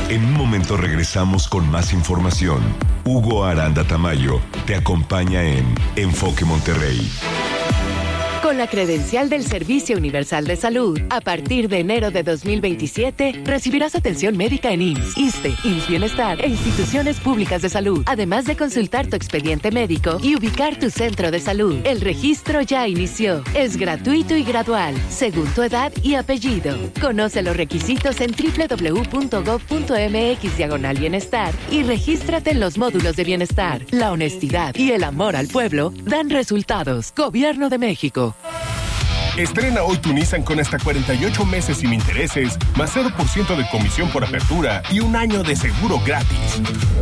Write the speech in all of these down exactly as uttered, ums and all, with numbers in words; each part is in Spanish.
En un momento regresamos con más información. Hugo Aranda Tamayo te acompaña en Enfoque Monterrey. Con la credencial del Servicio Universal de Salud, a partir de enero de dos mil veintisiete, recibirás atención médica en I M S S, ISSSTE, I M S S Bienestar e instituciones públicas de salud, además de consultar tu expediente médico y ubicar tu centro de salud. El registro ya inició. Es gratuito y gradual, según tu edad y apellido. Conoce los requisitos en doble u doble u doble u punto gob punto eme equis diagonal bienestar y regístrate en los módulos de bienestar. La honestidad y el amor al pueblo dan resultados. Gobierno de México. Estrena hoy tu Nissan con hasta cuarenta y ocho meses sin intereses, más cero por ciento de comisión por apertura y un año de seguro gratis.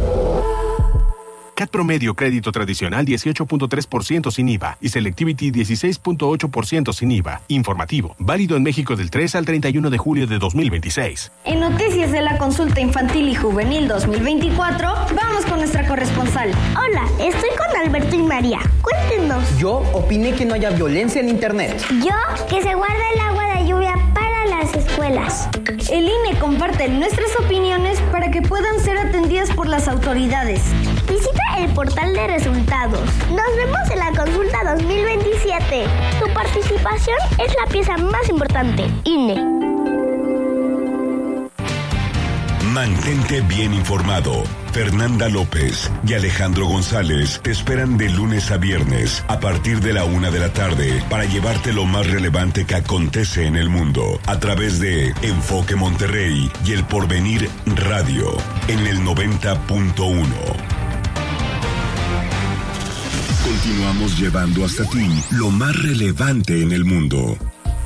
C A T promedio crédito tradicional dieciocho punto tres por ciento sin I V A y Selectivity dieciséis punto ocho por ciento sin I V A. Informativo. Válido en México del tres al treinta y uno de julio de dos mil veintiséis. En Noticias de la Consulta Infantil y Juvenil dos mil veinticuatro, vamos con nuestra corresponsal. Hola, estoy con Alberto y María. Cuéntenos. Yo opiné que no haya violencia en Internet. Yo, que se guarda el agua de lluvia para las escuelas. El I N E comparte nuestras opiniones para que puedan ser atendidas por las autoridades. Visita el portal de resultados. Nos vemos en la consulta dos mil veintisiete. Tu participación es la pieza más importante. I N E. Mantente bien informado. Fernanda López y Alejandro González te esperan de lunes a viernes a partir de la una de la tarde para llevarte lo más relevante que acontece en el mundo a través de Enfoque Monterrey y El Porvenir Radio en el noventa punto uno. Continuamos llevando hasta ti lo más relevante en el mundo.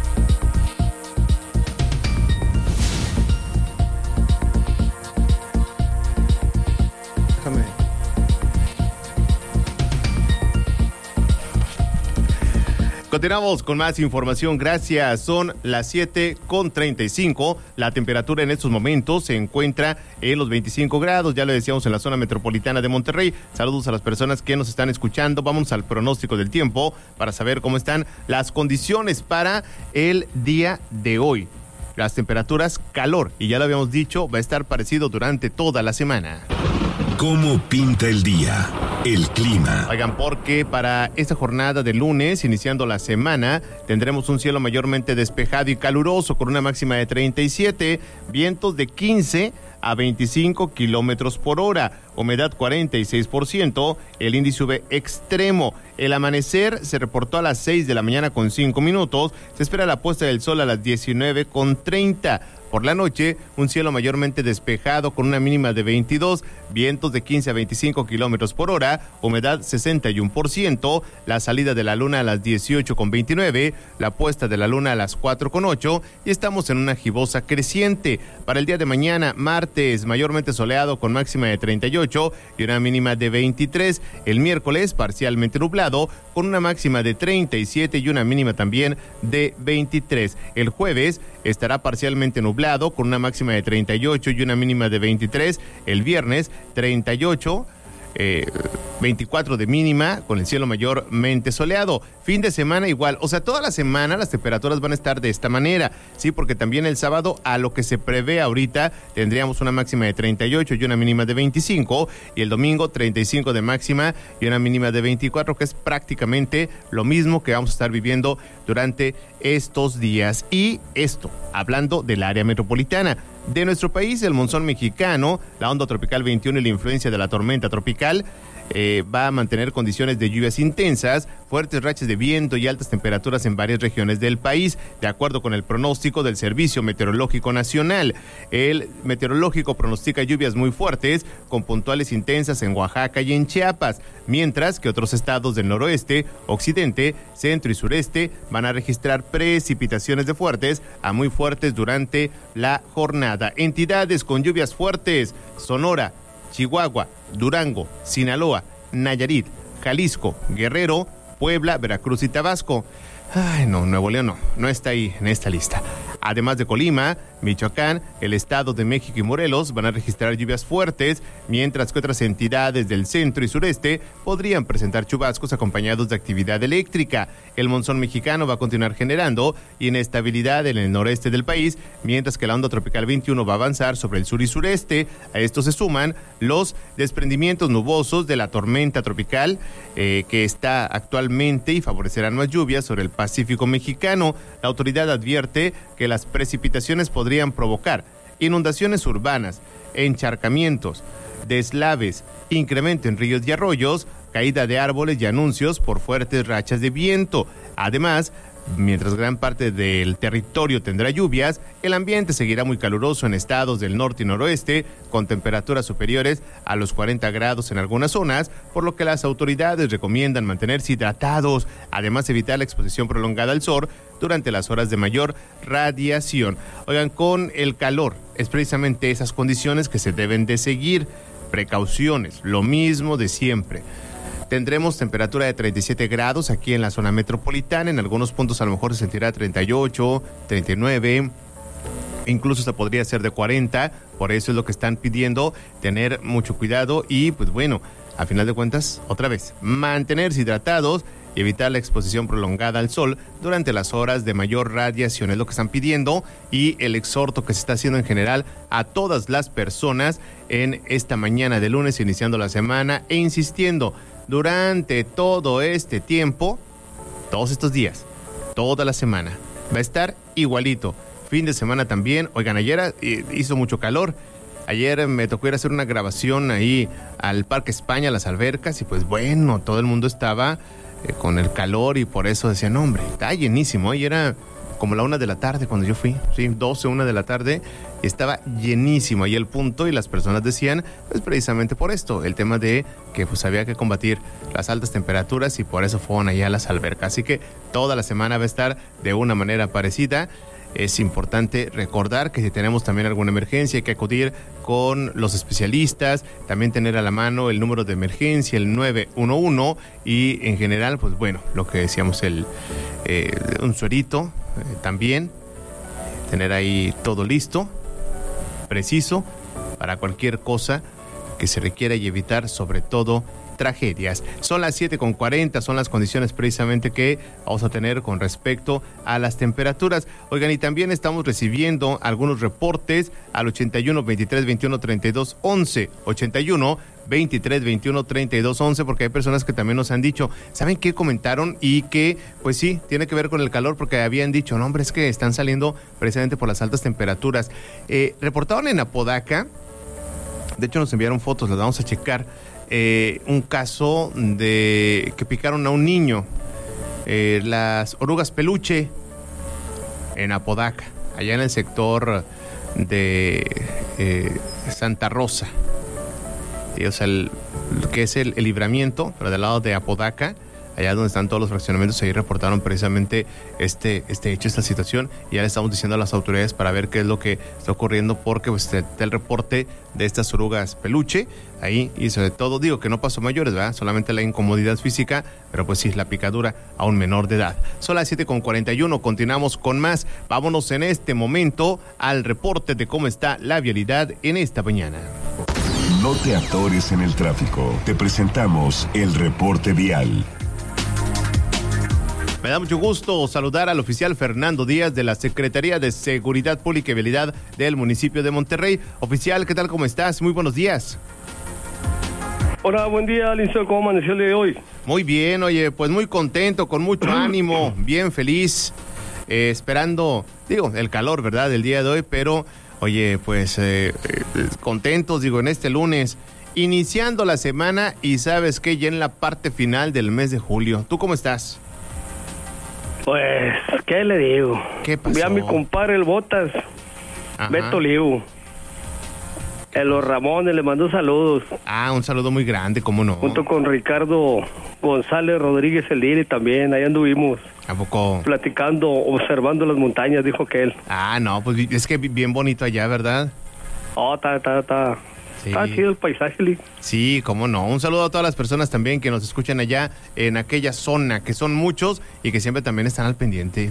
Continuamos con más información, gracias. Son las siete con treinta y cinco. La temperatura en estos momentos se encuentra en los veinticinco grados, ya lo decíamos, en la zona metropolitana de Monterrey. Saludos a las personas que nos están escuchando. Vamos al pronóstico del tiempo para saber cómo están las condiciones para el día de hoy. Las temperaturas, calor, y ya lo habíamos dicho, va a estar parecido durante toda la semana. ¿Cómo pinta el día? El clima. Oigan, porque para esta jornada de lunes, iniciando la semana, tendremos un cielo mayormente despejado y caluroso con una máxima de treinta y siete, vientos de quince a veinticinco kilómetros por hora, humedad cuarenta y seis por ciento, el índice U V extremo. El amanecer se reportó a las seis de la mañana con cinco minutos, se espera la puesta del sol a las diecinueve con treinta. Por la noche, un cielo mayormente despejado con una mínima de veintidós, vientos de quince a veinticinco kilómetros por hora, humedad sesenta y uno por ciento, la salida de la luna a las dieciocho con veintinueve, la puesta de la luna a las cuatro con ocho y estamos en una gibosa creciente. Para el día de mañana, martes, mayormente soleado con máxima de treinta y ocho y una mínima de veintitrés. El miércoles, parcialmente nublado con una máxima de treinta y siete y una mínima también de veintitrés. El jueves estará parcialmente nublado con una máxima de treinta y ocho y una mínima de veintitrés. El viernes, treinta y ocho, eh, veinticuatro de mínima, con el cielo mayormente soleado. Fin de semana igual, o sea, toda la semana las temperaturas van a estar de esta manera, sí, porque también el sábado, a lo que se prevé ahorita, tendríamos una máxima de treinta y ocho y una mínima de veinticinco, y el domingo treinta y cinco de máxima y una mínima de veinticuatro, que es prácticamente lo mismo que vamos a estar viviendo durante estos días. Y esto, hablando del área metropolitana. De nuestro país, el monzón mexicano, la onda tropical veintiuno y la influencia de la tormenta tropical eh, va a mantener condiciones de lluvias intensas, fuertes rachas de viento y altas temperaturas en varias regiones del país, de acuerdo con el pronóstico del Servicio Meteorológico Nacional. El meteorológico pronostica lluvias muy fuertes, con puntuales intensas en Oaxaca y en Chiapas, mientras que otros estados del noroeste, occidente, centro y sureste van a registrar precipitaciones de fuertes a muy fuertes durante la jornada. Entidades con lluvias fuertes: Sonora, Chihuahua, Durango, Sinaloa, Nayarit, Jalisco, Guerrero, Puebla, Veracruz y Tabasco. Ay, no, Nuevo León no, no está ahí en esta lista. Además de Colima, Michoacán, el Estado de México y Morelos van a registrar lluvias fuertes, mientras que otras entidades del centro y sureste podrían presentar chubascos acompañados de actividad eléctrica. El monzón mexicano va a continuar generando inestabilidad en el noreste del país, mientras que la onda tropical veintiuno va a avanzar sobre el sur y sureste. A esto se suman los desprendimientos nubosos de la tormenta tropical eh, que está actualmente y favorecerán más lluvias sobre el Pacífico mexicano. La autoridad advierte que las precipitaciones podrían podrían provocar inundaciones urbanas, encharcamientos, deslaves, incremento en ríos y arroyos, caída de árboles y anuncios por fuertes rachas de viento. Además, mientras gran parte del territorio tendrá lluvias, el ambiente seguirá muy caluroso en estados del norte y noroeste, con temperaturas superiores a los cuarenta grados en algunas zonas, por lo que las autoridades recomiendan mantenerse hidratados, además evitar la exposición prolongada al sol durante las horas de mayor radiación. Oigan, con el calor, es precisamente esas condiciones que se deben de seguir. Precauciones, lo mismo de siempre. Tendremos temperatura de treinta y siete grados aquí en la zona metropolitana. En algunos puntos a lo mejor se sentirá treinta y ocho, treinta y nueve, incluso se podría ser de cuarenta. Por eso es lo que están pidiendo, tener mucho cuidado y pues bueno, a final de cuentas, otra vez, mantenerse hidratados y evitar la exposición prolongada al sol durante las horas de mayor radiación. Es lo que están pidiendo y el exhorto que se está haciendo en general a todas las personas en esta mañana de lunes, iniciando la semana e insistiendo, durante todo este tiempo, todos estos días, toda la semana, va a estar igualito. Fin de semana también. Oigan, ayer hizo mucho calor. Ayer me tocó ir a hacer una grabación ahí al Parque España, a las albercas, y pues bueno, todo el mundo estaba eh, con el calor y por eso decían, no, hombre, está llenísimo. Y era como la una de la tarde cuando yo fui, sí, doce, una de la tarde, y estaba llenísimo ahí el punto y las personas decían, pues precisamente por esto, el tema de que pues había que combatir las altas temperaturas y por eso fueron allá a las albercas. Así que toda la semana va a estar de una manera parecida. Es importante recordar que si tenemos también alguna emergencia hay que acudir con los especialistas, también tener a la mano el número de emergencia, el nueve uno uno, y en general, pues bueno, lo que decíamos, el eh, un suerito eh, también, tener ahí todo listo, preciso, para cualquier cosa que se requiera y evitar sobre todo tragedias. Son las siete con cuarenta, son las condiciones precisamente que vamos a tener con respecto a las temperaturas. Oigan, y también estamos recibiendo algunos reportes al ochenta y uno, veintitrés, veintiuno, treinta y dos, once, ochenta y uno, veintitrés, veintiuno, treinta y dos, once, porque hay personas que también nos han dicho, ¿saben qué comentaron? Y que, pues sí, tiene que ver con el calor, porque habían dicho, no, hombre, es que están saliendo precisamente por las altas temperaturas. Eh, reportaron en Apodaca, de hecho nos enviaron fotos, las vamos a checar, Eh, un caso de que picaron a un niño, eh, las orugas peluche en Apodaca, allá en el sector de eh, Santa Rosa, y, o sea, el, que es el, el libramiento, pero del lado de Apodaca, allá donde están todos los fraccionamientos, ahí reportaron precisamente este, este hecho, esta situación, y ya le estamos diciendo a las autoridades para ver qué es lo que está ocurriendo, porque pues está el reporte de estas orugas peluche ahí, y sobre todo, digo que no pasó mayores, ¿verdad? Solamente la incomodidad física, pero pues sí, la picadura a un menor de edad. Son las siete con cuarenta y uno, continuamos con más. Vámonos en este momento al reporte de cómo está la vialidad en esta mañana. No te atores en el tráfico. Te presentamos el reporte vial. Me da mucho gusto saludar al oficial Fernando Díaz de la Secretaría de Seguridad Pública y Vialidad del municipio de Monterrey. Oficial, ¿qué tal? ¿Cómo estás? Muy buenos días. Hola, buen día, Lince. ¿Cómo amaneció el día de hoy? Muy bien, oye, pues muy contento, con mucho ánimo, bien feliz, eh, esperando, digo, el calor, ¿verdad?, del día de hoy, pero, oye, pues eh, eh, contentos, digo, en este lunes, iniciando la semana y sabes que ya en la parte final del mes de julio. ¿Tú cómo estás? Pues, ¿qué le digo? ¿Qué pasó? Vi a mi compadre el Botas, Ajá. Beto Liu. En Los Ramones, le mando saludos. Ah, un saludo muy grande, ¿cómo no? Junto con Ricardo González Rodríguez el Liri también, ahí anduvimos. ¿A poco? Platicando, observando las montañas, dijo que él. Ah, no, pues es que bien bonito allá, ¿verdad? Oh, está, está, está. Sí. Está chido el paisaje, Lee. Sí, cómo no. Un saludo a todas las personas también que nos escuchan allá en aquella zona, que son muchos y que siempre también están al pendiente.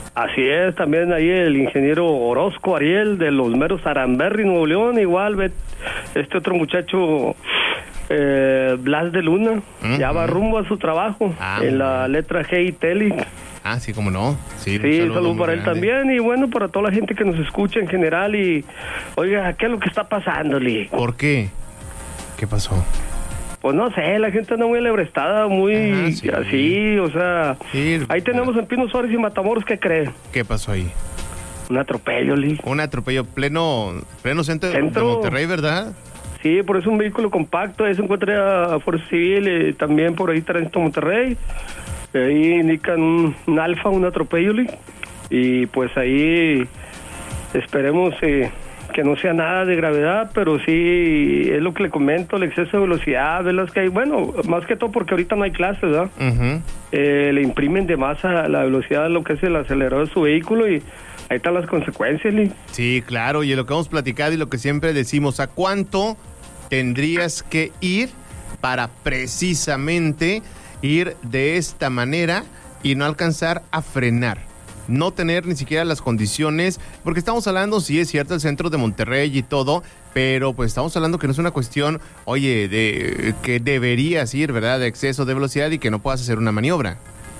Así es, también ahí el ingeniero Orozco Ariel de los meros Aramberri, Nuevo León, igual, ve, este otro muchacho, eh, Blas de Luna, uh-huh. ya va rumbo a su trabajo ah, en la letra G y Tele. Ah, sí, cómo no. Sí, sí saludo, saludo para él grande. También, y bueno, para toda la gente que nos escucha en general, y oiga, ¿qué es lo que está pasando, Lee? ¿Por qué? ¿Qué pasó? Pues no sé, la gente anda muy alebrestada, muy Ajá, sí. así, o sea, sí, ahí tenemos en Pino Suárez y Matamoros, ¿qué cree? ¿Qué pasó ahí? Un atropello, Lee. Un atropello pleno, pleno centro, centro de Monterrey, ¿verdad? Sí, por eso un vehículo compacto, ahí se encuentra a Fuerza Civil, y también por ahí Tránsito Monterrey, ahí indican un, un alfa, un atropello, Lee. Y pues ahí esperemos eh, que no sea nada de gravedad, pero sí es lo que le comento, el exceso de velocidad, de las que hay, bueno, más que todo porque ahorita no hay clases, ¿verdad? Uh-huh. Eh, le imprimen de más a la velocidad de lo que es el acelerador de su vehículo, y ahí están las consecuencias, Lee. Sí, claro, y lo que hemos platicado y lo que siempre decimos, ¿a cuánto tendrías que ir para precisamente ir de esta manera y no alcanzar a frenar? No tener ni siquiera las condiciones, porque estamos hablando, sí es cierto, el centro de Monterrey y todo, pero pues estamos hablando que no es una cuestión, oye, de que deberías ir, ¿verdad?, de exceso de velocidad y que no puedas hacer una maniobra.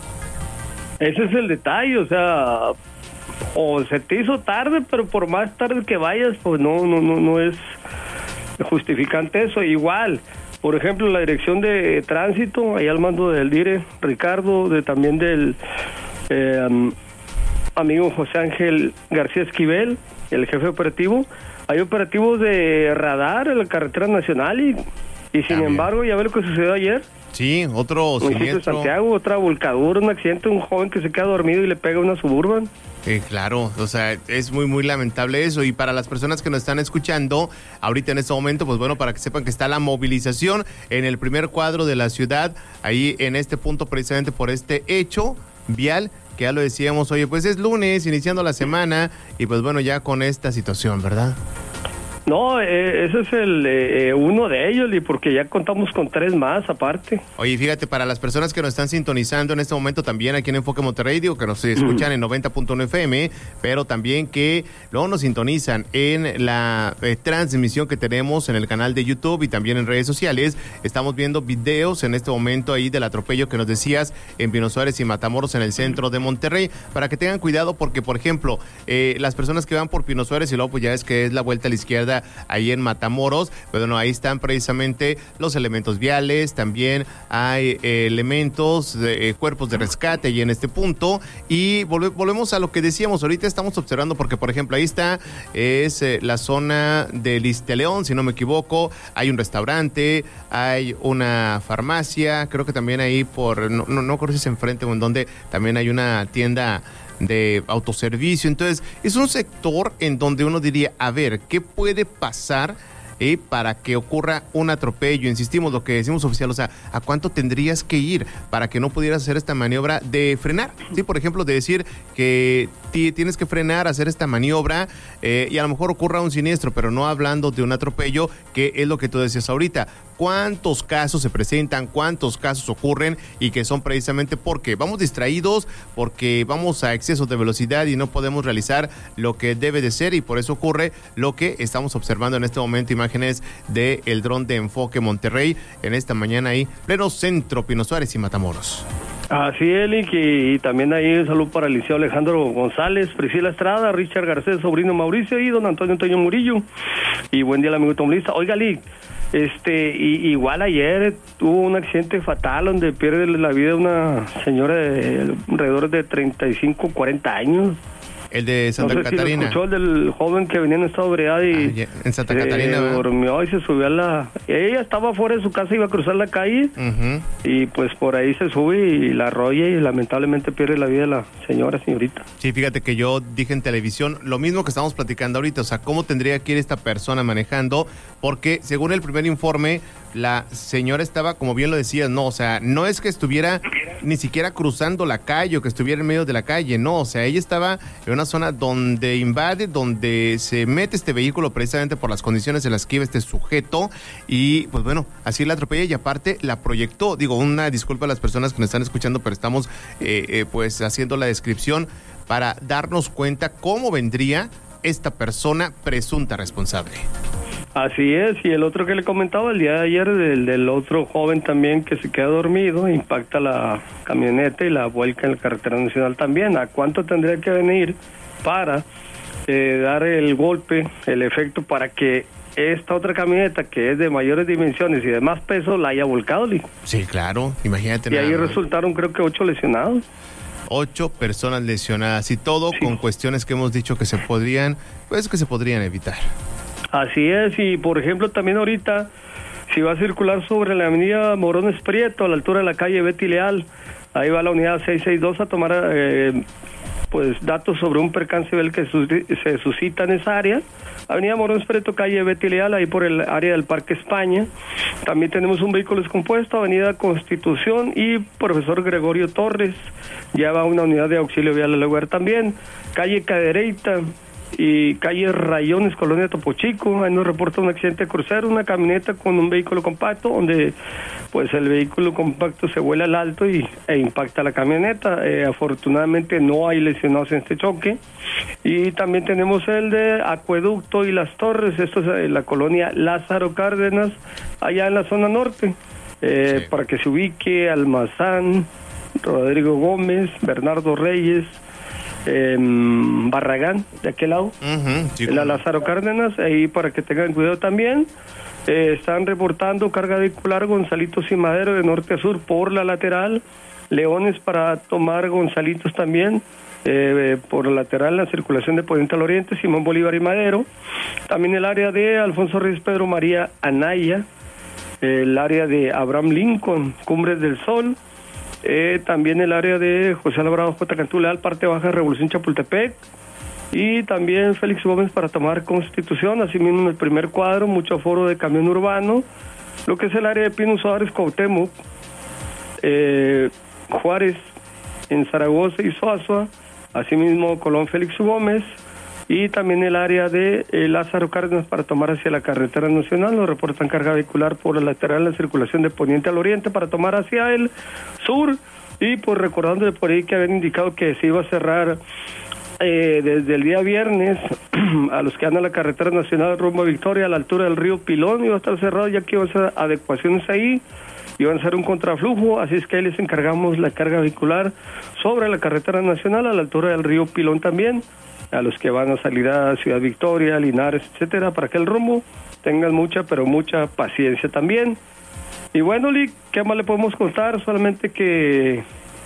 Ese es el detalle, o sea, o se te hizo tarde, pero por más tarde que vayas, pues no, no, no, no es justificante eso. Igual, por ejemplo, la dirección de tránsito, ahí al mando del dire, Ricardo, de también del eh, um, amigo José Ángel García Esquivel, el jefe operativo, hay operativos de radar en la carretera nacional, y, y sin ah, embargo, ya ve lo que sucedió ayer. Sí, otro siniestro. De Santiago, otra volcadura, un accidente, un joven que se queda dormido y le pega una Suburban. Eh, claro, o sea, es muy, muy lamentable eso. Y para las personas que nos están escuchando ahorita en este momento, pues bueno, para que sepan que está la movilización en el primer cuadro de la ciudad, ahí en este punto precisamente por este hecho vial, que ya lo decíamos, oye, pues es lunes, iniciando la semana, y pues bueno, ya con esta situación, ¿verdad? No, eh, ese es el eh, uno de ellos, y porque ya contamos con tres más aparte. Oye, fíjate, para las personas que nos están sintonizando en este momento también aquí en Enfoque Monterrey, digo que nos escuchan en noventa punto uno F M, pero también que luego nos sintonizan en la eh, transmisión que tenemos en el canal de YouTube y también en redes sociales. Estamos viendo videos en este momento ahí del atropello que nos decías en Pino Suárez y Matamoros en el centro de Monterrey, para que tengan cuidado porque, por ejemplo, eh, las personas que van por Pino Suárez y luego pues ya es que es la vuelta a la izquierda ahí en Matamoros, pero bueno, ahí están precisamente los elementos viales, también hay eh, elementos, de, eh, cuerpos de rescate ahí en este punto, y volve, volvemos a lo que decíamos, ahorita estamos observando, porque por ejemplo ahí está, es eh, la zona de Listeleón, si no me equivoco, hay un restaurante, hay una farmacia, creo que también ahí por, no, no, no creo si es enfrente o en donde también hay una tienda de autoservicio. Entonces es un sector en donde uno diría, a ver, ¿qué puede pasar eh, para que ocurra un atropello? Insistimos, lo que decimos oficial, o sea, ¿a cuánto tendrías que ir para que no pudieras hacer esta maniobra de frenar? Sí, por ejemplo, de decir que t- tienes que frenar, hacer esta maniobra eh, y a lo mejor ocurra un siniestro, pero no hablando de un atropello, que es lo que tú decías ahorita. ¿Cuántos casos se presentan? ¿Cuántos casos ocurren? Y que son precisamente porque vamos distraídos, porque vamos a exceso de velocidad y no podemos realizar lo que debe de ser, y por eso ocurre lo que estamos observando en este momento, imágenes del dron de Enfoque Monterrey en esta mañana ahí, pleno centro, Pino Suárez y Matamoros. Así es, Lick, y, y también ahí un saludo para el liceo Alejandro González, Priscila Estrada, Richard Garcés, sobrino Mauricio, y don Antonio Antonio Murillo. Y buen día al amigo Tom Lista. Oiga, Lick, este, y, igual ayer hubo un accidente fatal donde pierde la vida una señora de alrededor de treinta y cinco, cuarenta años. El de Santa no sé Catarina. Si lo escuchó, el del joven que venía en estado de ebriedad y ah, en Santa se Catarina, durmió y se subió a la... Ella estaba fuera de su casa, iba a cruzar la calle, uh-huh. y pues por ahí se sube y la arrolla y lamentablemente pierde la vida la señora, señorita. Sí, fíjate que yo dije en televisión lo mismo que estamos platicando ahorita, o sea, ¿cómo tendría que ir esta persona manejando? Porque según el primer informe, la señora estaba, como bien lo decías, no, o sea, no es que estuviera ni siquiera cruzando la calle o que estuviera en medio de la calle, no, o sea, ella estaba en una zona donde invade, donde se mete este vehículo precisamente por las condiciones en las que iba este sujeto, y pues bueno, así la atropella y aparte la proyectó. Digo, una disculpa a las personas que nos están escuchando, pero estamos eh, eh, pues haciendo la descripción. para darnos cuenta cómo vendría esta persona presunta responsable. Así es, y el otro que le comentaba el día de ayer, del, del otro joven también que se queda dormido, impacta la camioneta y la vuelca en la carretera nacional también. ¿A cuánto tendría que venir para eh, dar el golpe, el efecto para que esta otra camioneta que es de mayores dimensiones y de más peso la haya volcado, Lee? Sí, claro, imagínate. Y ahí nada, resultaron creo que ocho lesionados. Ocho personas lesionadas y todo sí. Con cuestiones que hemos dicho que se podrían, pues que se podrían evitar. Así es, y por ejemplo también ahorita, si va a circular sobre la avenida Morones Prieto, a la altura de la calle Betty Leal, ahí va la unidad seiscientos sesenta y dos a tomar eh, pues datos sobre un percance del que su, se suscita en esa área. Avenida Morones Prieto, calle Betty Leal, ahí por el área del Parque España. También tenemos un vehículo descompuesto, Avenida Constitución y Profesor Gregorio Torres, ya va una unidad de auxilio vial al lugar también. Calle Cadereyta y calle Rayones, Colonia Topo Chico, ahí nos reporta un accidente crucero, una camioneta con un vehículo compacto, donde pues el vehículo compacto se vuela al alto y, e impacta la camioneta. Eh, afortunadamente no hay lesionados en este choque. Y también tenemos el de Acueducto y Las Torres, esto es en la colonia Lázaro Cárdenas, allá en la zona norte, eh, sí. Para que se ubique Almazán, Rodrigo Gómez, Bernardo Reyes, Eh, Barragán, de aquel lado, uh-huh, sí, la Lázaro Cárdenas, ahí para que tengan cuidado también. Eh, están reportando carga vehicular Gonzalitos y Madero de norte a sur por la lateral, Leones para tomar Gonzalitos también, eh, por la lateral la circulación de Poniente al Oriente, Simón Bolívar y Madero. También el área de Alfonso Reyes Pedro María Anaya, el área de Abraham Lincoln, Cumbres del Sol. Eh, también el área de José Alvarado J. Cantuleal, parte baja de Revolución Chapultepec, y también Félix Gómez para tomar Constitución. Asimismo en el primer cuadro, mucho aforo de camión urbano, lo que es el área de Pino Suárez, Cuauhtémoc, eh, Juárez en Zaragoza y Soazua, asimismo Colón Félix Gómez, y también el área de eh, Lázaro Cárdenas para tomar hacia la carretera nacional. Nos reportan carga vehicular por la lateral, la circulación de Poniente al Oriente para tomar hacia el sur. Y pues recordando por ahí que habían indicado que se iba a cerrar eh, desde el día viernes a los que andan la carretera nacional rumbo a Victoria a la altura del río Pilón, iba a estar cerrado ya que iban a hacer adecuaciones ahí, iban a hacer un contraflujo, así es que ahí les encargamos la carga vehicular sobre la carretera nacional a la altura del río Pilón también, a los que van a salir a Ciudad Victoria, Linares, etcétera, para que el rumbo tengan mucha, pero mucha paciencia también. Y bueno, Lee, ¿qué más le podemos contar? Solamente que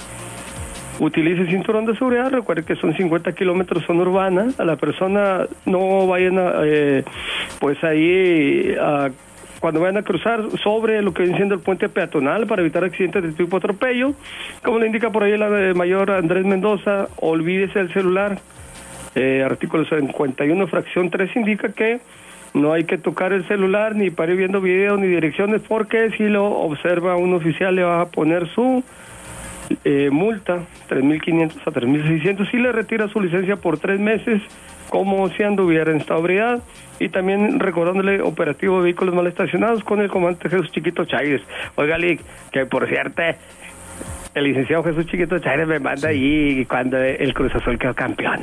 utilice cinturón de seguridad. Recuerde que son cincuenta kilómetros zona urbana. A la persona no vayan a, eh, pues ahí, a, cuando vayan a cruzar sobre lo que viene siendo el puente peatonal para evitar accidentes de tipo atropello. Como le indica por ahí la mayor Andrés Mendoza, olvídese el celular. Eh, artículo cincuenta y uno, fracción tres, indica que no hay que tocar el celular ni para ir viendo videos ni direcciones, porque si lo observa un oficial le va a poner su eh, multa, tres mil quinientos a tres mil seiscientos, y le retira su licencia por tres meses, como si anduviera en estado de ebriedad. Y también recordándole operativo de vehículos mal estacionados con el comandante Jesús Chiquito Chávez. Oiga, Lick, que por cierto, el licenciado Jesús Chiquito Chávez me manda sí. ahí cuando el Cruz Azul quedó campeón.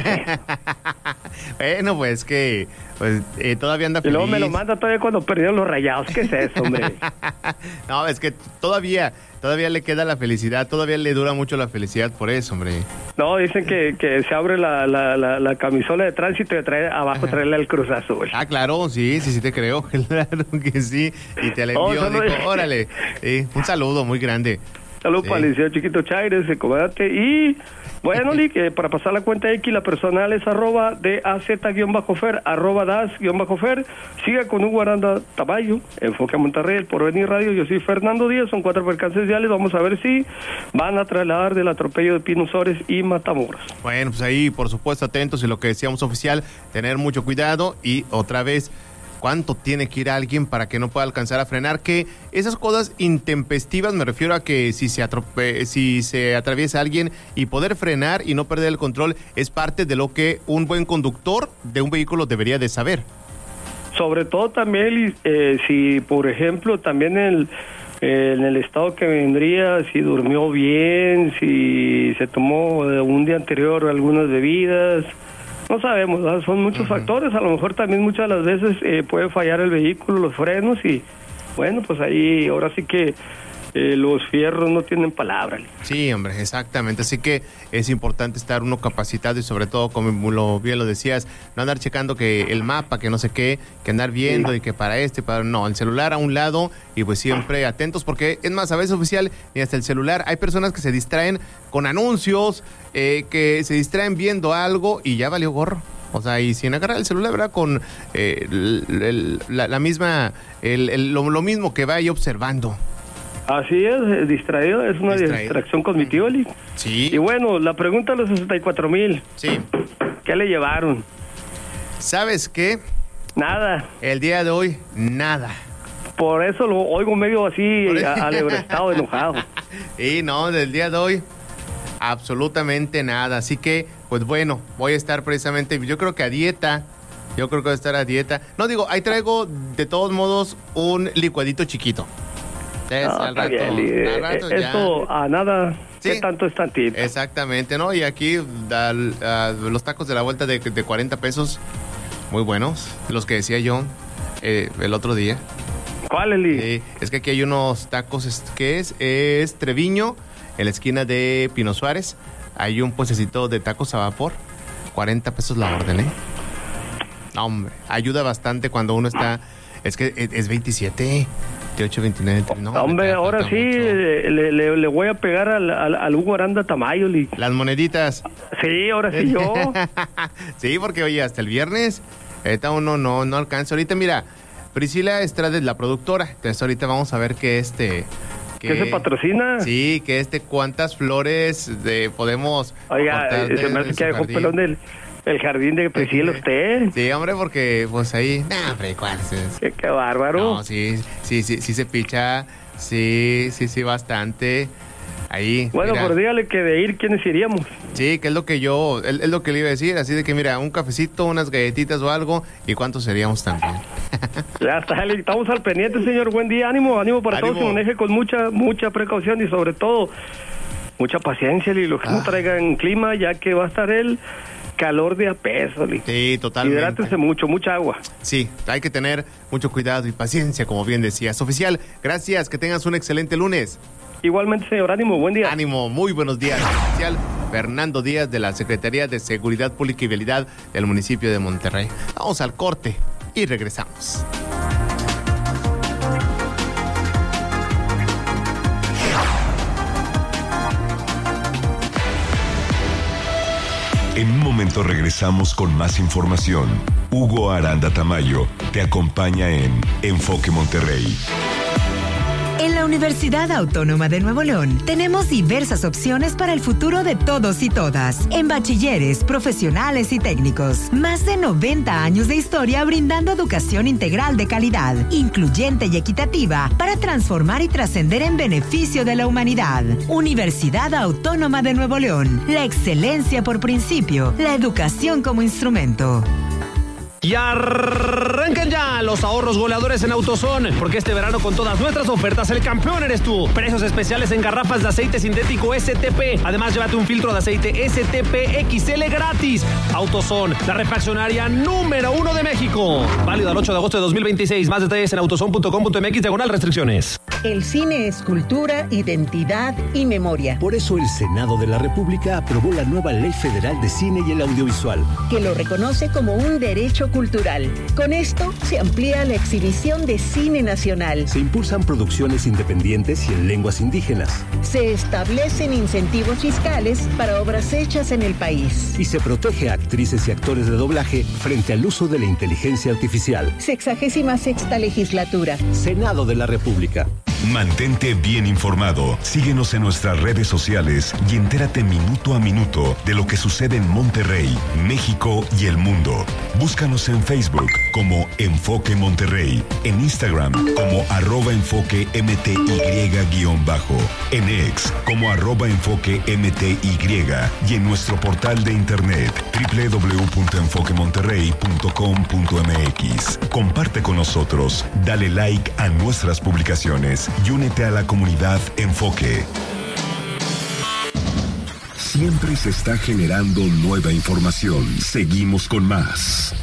Bueno, pues que pues, eh, todavía anda feliz. Y luego me lo manda todavía cuando perdieron los Rayados. ¿Qué es eso, hombre? No, es que todavía todavía le queda la felicidad, todavía le dura mucho la felicidad por eso, hombre. No, dicen que, que se abre la, la, la, la camisola de tránsito y trae abajo traerle al Cruz Azul. Ah, claro, sí, sí, sí te creo, claro que sí. Y te le envió, oh, dijo, no, órale, sí, un saludo muy grande. Saludos sí. para el licenciado Chiquito Chaires, el comandante. Y bueno, Lick, eh, para pasar la cuenta X, la personal es arroba DAZ-fer, arroba DAZ-fer. Siga con Hugo Aranda Tamayo, Enfoque a Monterrey, el Porvenir Radio. Yo soy Fernando Díaz, son cuatro percances viales. Vamos a ver si van a trasladar del atropello de Pino Suárez y Matamoros. Bueno, pues ahí, por supuesto, atentos y lo que decíamos oficial, tener mucho cuidado y otra vez, ¿cuánto tiene que ir alguien para que no pueda alcanzar a frenar? Que esas cosas intempestivas, me refiero a que si se atrope, si se atraviesa alguien y poder frenar y no perder el control, es parte de lo que un buen conductor de un vehículo debería de saber. Sobre todo también, eh, si por ejemplo también el eh, en el estado que vendría, si durmió bien, si se tomó eh, un día anterior algunas bebidas. No sabemos, ¿verdad? Son muchos uh-huh. factores. A lo mejor también muchas de las veces eh, puede fallar el vehículo, los frenos y bueno, pues ahí ahora sí que Eh, los fierros no tienen palabra. Sí, hombre, exactamente. Así que es importante estar uno capacitado y sobre todo, como lo, bien lo decías, no andar checando que el mapa, que no sé qué, que andar viendo sí. y que para este, para no, el celular a un lado y pues siempre atentos porque es más, a veces oficial, y hasta el celular, hay personas que se distraen con anuncios, eh, que se distraen viendo algo y ya valió gorro. O sea, y sin agarrar el celular, ¿verdad? Con eh, el, el, la, la misma, el, el, lo, lo mismo que vaya observando. Así es, distraído, es una Distraído. distracción cognitiva. Sí. Y bueno, la pregunta de los sesenta y cuatro mil. Sí. ¿Qué le llevaron? ¿Sabes qué? Nada. El día de hoy, nada. Por eso lo oigo medio así, alebrestado, enojado. Y no, del día de hoy, absolutamente nada. Así que, pues bueno, voy a estar precisamente, yo creo que a dieta. Yo creo que voy a estar a dieta. No, digo, ahí traigo de todos modos un licuadito chiquito. Es, no, al rato, bien, al rato eh, esto ya. a nada, sí. ¿qué tanto es tantito? Exactamente, ¿no? Y aquí da, da, los tacos de la vuelta de, de cuarenta pesos, muy buenos, los que decía yo eh, el otro día. ¿Cuál, Eli? Eh, es que aquí hay unos tacos, ¿qué es? Es Treviño, en la esquina de Pino Suárez, hay un puestecito de tacos a vapor, cuarenta pesos la orden, ¿eh? No, hombre, ayuda bastante cuando uno está, es que es, es veintisiete. veintiocho, veintinueve, no, hombre, ahora sí le, le, le voy a pegar al, al, al Hugo Aranda Tamayo. Li. Las moneditas. Sí, ahora sí yo. Sí, porque oye, hasta el viernes, ahorita uno no, no alcanza. Ahorita mira, Priscila Estrada es la productora, entonces ahorita vamos a ver que este... Que, ¿Que se patrocina? Sí, que este, cuántas flores de, podemos... Oiga, de, se me hace que dejó pelón del... El jardín de Priscila usted. Sí, hombre, porque pues ahí... Nah, hombre, ¿cuál es? Qué, qué bárbaro. No, sí, sí, sí, sí se picha. Sí, sí, sí, bastante. Ahí. Bueno, mira. Pues dígale que de ir, ¿quiénes iríamos? Sí, que es lo que yo... Es, es lo que le iba a decir. Así de que, mira, un cafecito, unas galletitas o algo. ¿Y cuántos seríamos también? Ya está, estamos al pendiente, señor. Buen día, ánimo, ánimo para ánimo. Todos. Se maneje con mucha, mucha precaución y sobre todo, mucha paciencia. Y los que ah. no traigan clima, ya que va a estar el... calor de a peso. Sí, totalmente. Hidrátese mucho, mucha agua. Sí, hay que tener mucho cuidado y paciencia, como bien decías. Oficial, gracias, que tengas un excelente lunes. Igualmente, señor, ánimo, buen día. Ánimo, muy buenos días. Oficial Fernando Díaz de la Secretaría de Seguridad Pública y Vialidad del municipio de Monterrey. Vamos al corte y regresamos. En un momento regresamos con más información. Hugo Aranda Tamayo te acompaña en Enfoque Monterrey. En la Universidad Autónoma de Nuevo León tenemos diversas opciones para el futuro de todos y todas. En bachilleres, profesionales y técnicos. Más de noventa años de historia brindando educación integral de calidad, incluyente y equitativa para transformar y trascender en beneficio de la humanidad. Universidad Autónoma de Nuevo León. La excelencia por principio, la educación como instrumento. Y arrancan ya los ahorros goleadores en AutoZone, porque este verano con todas nuestras ofertas el campeón eres tú. Precios especiales en garrafas de aceite sintético S T P. Además, llévate un filtro de aceite S T P X L gratis. AutoZone, la refaccionaria número uno de México. Válido al ocho de agosto de dos mil veintiséis. Más detalles en autozone punto com punto m x diagonal restricciones. El cine es cultura, identidad y memoria. Por eso el Senado de la República aprobó la nueva Ley Federal de Cine y el Audiovisual, que lo reconoce como un derecho cultural. Con esto se amplía la exhibición de cine nacional. Se impulsan producciones independientes y en lenguas indígenas. Se establecen incentivos fiscales para obras hechas en el país. Y se protege a actrices y actores de doblaje frente al uso de la inteligencia artificial. Sexagésima sexta legislatura. Senado de la República. Mantente bien informado. Síguenos en nuestras redes sociales y entérate minuto a minuto de lo que sucede en Monterrey, México y el mundo. Búscanos en Facebook como Enfoque Monterrey, en Instagram como arroba enfoque mty guión bajo, en X como arroba enfoque mty y en nuestro portal de internet doble u doble u doble u punto enfoque monterrey punto com punto m x. Comparte con nosotros, dale like a nuestras publicaciones y únete a la comunidad Enfoque. Siempre se está generando nueva información. Seguimos con más.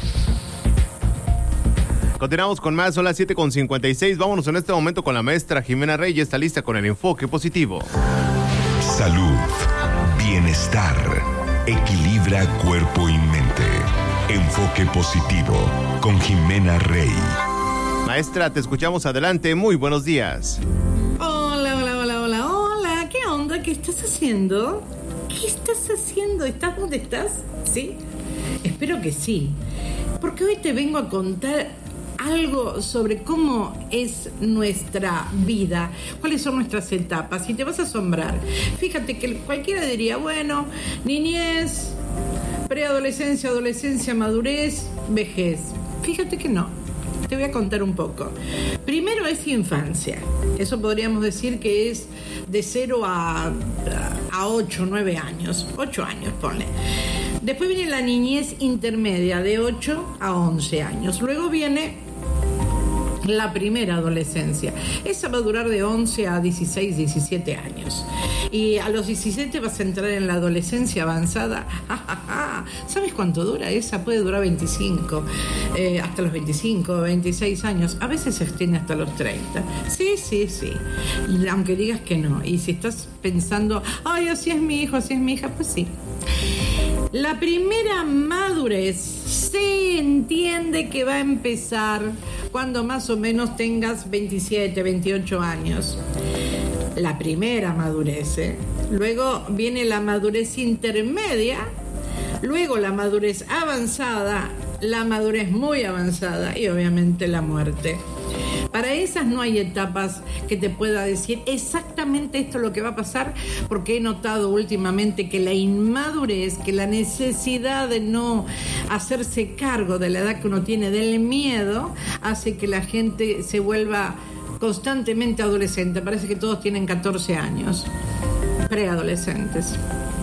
Continuamos con más, son las siete con cincuenta y seis. Vámonos en este momento con la maestra Jimena Reyes, está lista con el enfoque positivo. Salud, bienestar, equilibra cuerpo y mente. Enfoque positivo con Jimena Rey. Maestra, te escuchamos, adelante, muy buenos días. Hola, hola, hola, hola, hola, ¿qué onda? ¿Qué estás haciendo? ¿Qué estás haciendo? ¿Estás donde estás? ¿Sí? Espero que sí, porque hoy te vengo a contar algo sobre cómo es nuestra vida, cuáles son nuestras etapas, y te vas a asombrar. Fíjate que cualquiera diría, bueno, niñez, preadolescencia, adolescencia, madurez, vejez. Fíjate que no. Te voy a contar un poco. Primero es infancia. Eso podríamos decir que es de cero a, a ocho, nueve años. ocho años, ponle. Después viene la niñez intermedia, de ocho a once años. Luego viene la primera adolescencia. Esa va a durar de once a dieciséis, diecisiete años. Y a los diecisiete vas a entrar en la adolescencia avanzada. ¿Sabes cuánto dura esa? Puede durar veinticinco, eh, hasta los veinticinco, veintiséis años. A veces se extiende hasta los treinta. Sí, sí, sí. Y aunque digas que no. Y si estás pensando, ay, así es mi hijo, así es mi hija, pues sí. La primera madurez se entiende que va a empezar cuando más o menos tengas veintisiete, veintiocho años. La primera madurez, ¿eh? Luego viene la madurez intermedia, luego la madurez avanzada, la madurez muy avanzada y obviamente la muerte. Para esas no hay etapas que te pueda decir exactamente esto es lo que va a pasar, porque he notado últimamente que la inmadurez, que la necesidad de no hacerse cargo de la edad que uno tiene, del miedo, hace que la gente se vuelva constantemente adolescente. Parece que todos tienen catorce años, preadolescentes.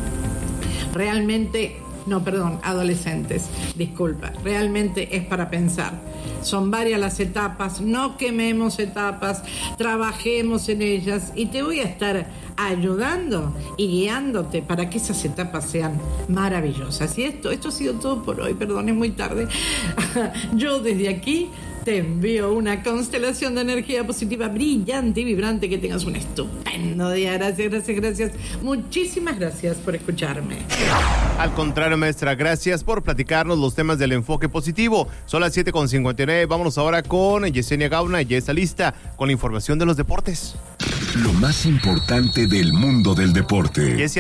Realmente, no, perdón, adolescentes, disculpa, realmente es para pensar. Son varias las etapas, no quememos etapas, trabajemos en ellas y te voy a estar ayudando y guiándote para que esas etapas sean maravillosas. Y esto, esto ha sido todo por hoy, perdón, es muy tarde. Yo desde aquí te envío una constelación de energía positiva brillante y vibrante. Que tengas un estupendo día. Gracias, gracias, gracias. Muchísimas gracias por escucharme. Al contrario, maestra, gracias por platicarnos los temas del enfoque positivo. Son las siete con cincuenta y nueve. Vámonos ahora con Yesenia Gauna. Ya está lista con la información de los deportes. Lo más importante del mundo del deporte. Yesia.